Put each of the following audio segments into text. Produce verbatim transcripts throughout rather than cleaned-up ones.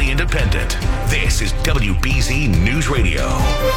nationally independent. This is W B Z News Radio.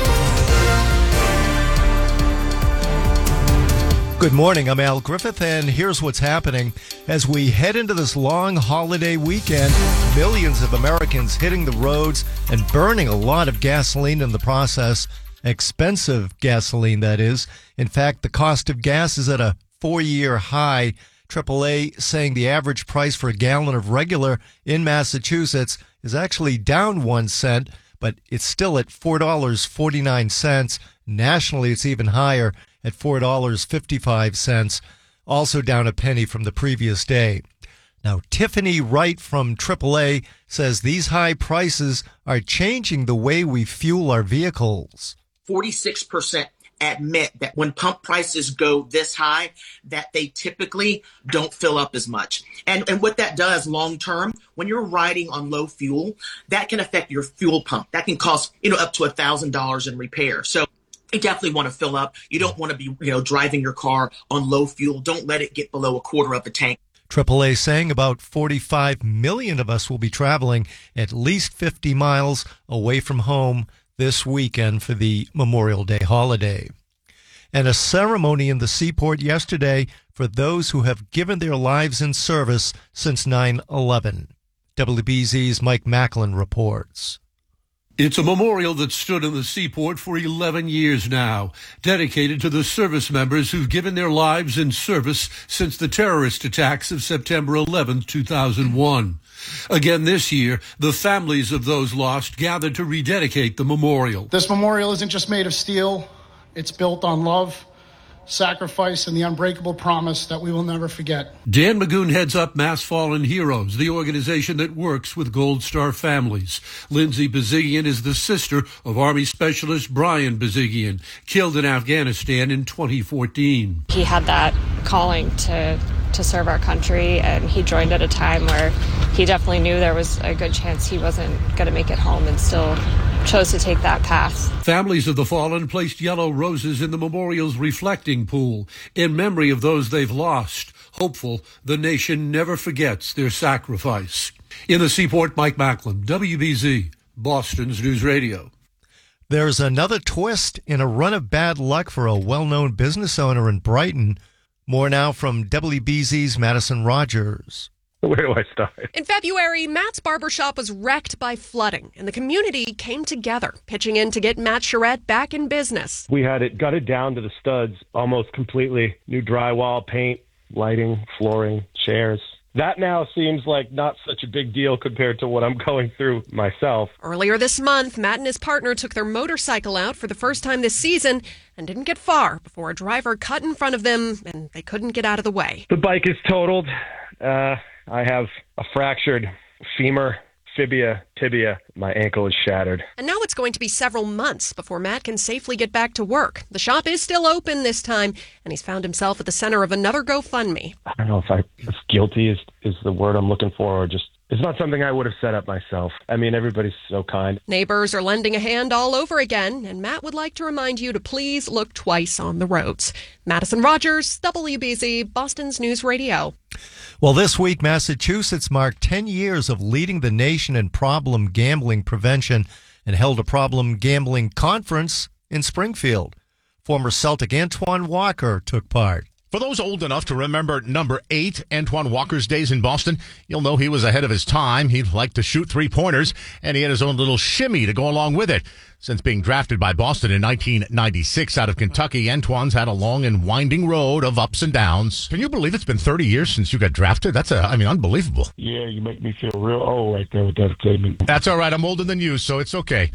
Good morning, I'm Al Griffith, and here's what's happening. As we head into this long holiday weekend, millions of Americans hitting the roads and burning a lot of gasoline in the process. Expensive gasoline, that is. In fact, the cost of gas is at a four-year high. triple A saying the average price for a gallon of regular in Massachusetts is actually down one cent, but it's still at four dollars and forty-nine cents. Nationally, it's even higher at four dollars and fifty-five cents, also down a penny from the previous day. Now, Tiffany Wright from triple A says these high prices are changing the way we fuel our vehicles. forty-six percent admit that when pump prices go this high, that they typically don't fill up as much. And, and what that does long term, when you're riding on low fuel, that can affect your fuel pump. That can cost, you know, up to one thousand dollars in repair. So you definitely want to fill up. You don't want to be, you know, driving your car on low fuel. Don't let it get below a quarter of a tank. triple A saying about forty-five million of us will be traveling at least fifty miles away from home this weekend for the Memorial Day holiday. And a ceremony in the Seaport yesterday for those who have given their lives in service since nine eleven. W B Z's Mike Macklin reports. It's a memorial that stood in the Seaport for eleven years now, dedicated to the service members who've given their lives in service since the terrorist attacks of September eleventh, two thousand one. Again this year, the families of those lost gathered to rededicate the memorial. This memorial isn't just made of steel. It's built on love, sacrifice, and the unbreakable promise that we will never forget. Dan Magoon heads up Mass Fallen Heroes, the organization that works with Gold Star families. Lindsay Bazigian is the sister of Army Specialist Brian Bazigian, killed in Afghanistan in twenty fourteen. He had that calling to to serve our country, and he joined at a time where he definitely knew there was a good chance he wasn't going to make it home, and still chose to take that path. Families of the fallen placed yellow roses in the memorial's reflecting pool in memory of those they've lost, hopeful the nation never forgets their sacrifice. In the Seaport, Mike Macklin, W B Z, Boston's News Radio. There's another twist in a run of bad luck for a well-known business owner in Brighton. More now from W B Z's Madison Rogers. Where do I start? In February, Matt's barbershop was wrecked by flooding, and the community came together, pitching in to get Matt Charette back in business. We had it gutted down to the studs almost completely. New drywall, paint, lighting, flooring, chairs. That now seems like not such a big deal compared to what I'm going through myself. Earlier this month, Matt and his partner took their motorcycle out for the first time this season and didn't get far before a driver cut in front of them and they couldn't get out of the way. The bike is totaled. Uh, I have a fractured femur, fibia, tibia. My ankle is shattered. And now it's going to be several months before Matt can safely get back to work. The shop is still open this time, and he's found himself at the center of another GoFundMe. I don't know if I if guilty is, is the word I'm looking for, or just it's not something I would have set up myself. I mean, everybody's so kind. Neighbors are lending a hand all over again, and Matt would like to remind you to please look twice on the roads. Madison Rogers, W B Z, Boston's News Radio. Well, this week, Massachusetts marked ten years of leading the nation in problem gambling prevention and held a problem gambling conference in Springfield. Former Celtic Antoine Walker took part. For those old enough to remember number eight, Antoine Walker's days in Boston, you'll know he was ahead of his time. He liked to shoot three-pointers, and he had his own little shimmy to go along with it. Since being drafted by Boston in nineteen ninety-six out of Kentucky, Antoine's had a long and winding road of ups and downs. Can you believe it's been thirty years since you got drafted? That's, a, I mean, unbelievable. Yeah, you make me feel real old right there with that statement. That's all right. I'm older than you, so it's okay.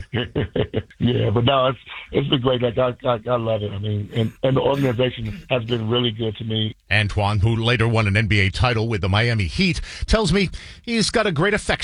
Yeah, but no, it's it's been great. Like, I, I, I love it. I mean, and, and the organization has been really good to me. Antoine, who later won an N B A title with the Miami Heat, tells me he's got a great affection